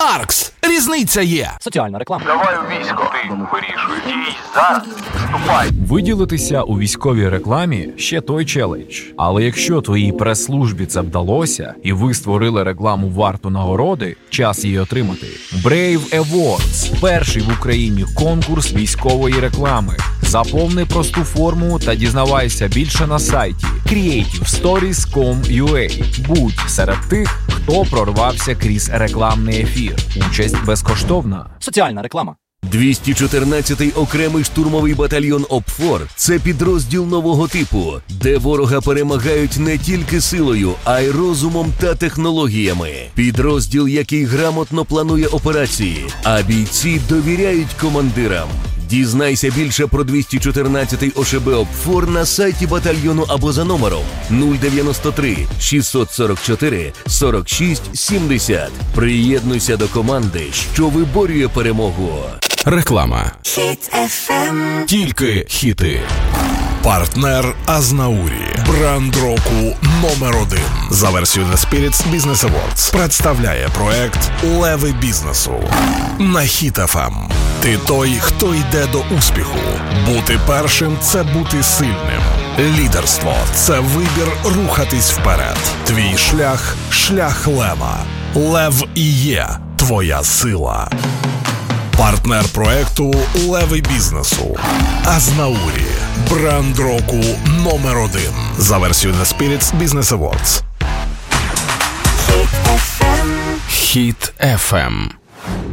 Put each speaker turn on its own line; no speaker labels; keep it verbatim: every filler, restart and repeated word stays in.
Маркс. Різниця є.
Соціальна реклама.
Давай у військо. Ти вирішуй. Дій зараз. Вступай.
Виділитися у військовій рекламі ще той челендж. Але якщо твоїй прес-службі це вдалося, і ви створили рекламу варту нагороди, час її отримати. Brave Awards – перший в Україні конкурс військової реклами. Заповни просту форму та дізнавайся більше на сайті кріейтив сторіс крапка ком крапка ю а. Будь серед тих, хто прорвався крізь рекламний ефір. Участь безкоштовна.
Соціальна реклама.
двісті чотирнадцятий окремий штурмовий батальйон ОПФОР – це підрозділ нового типу, де ворога перемагають не тільки силою, а й розумом та технологіями. Підрозділ, який грамотно планує операції, а бійці довіряють командирам. Дізнайся більше про двісті чотирнадцятий ОШБ ОПФОР на сайті батальйону або за номером нуль дев'яносто три шістсот сорок чотири сорок шість сімдесят. Приєднуйся до команди, що виборює перемогу.
Реклама.
Хіт еф ем.
Тільки хіти. Партнер Азнаурі. Бренд року номер один. За версією The Spirits Business Awards представляє проект «Леви бізнесу» на Хіт еф ем. Ти той, хто йде до успіху. Бути першим – це бути сильним. Лідерство – це вибір рухатись вперед. Твій шлях – шлях лева. Лев і є твоя сила. Партнер проекту «Леви бізнесу» Азнаурі. Бренд року номер один. За версією The Spirits Business Awards.
Хіт еф ем.
Хіт еф ем.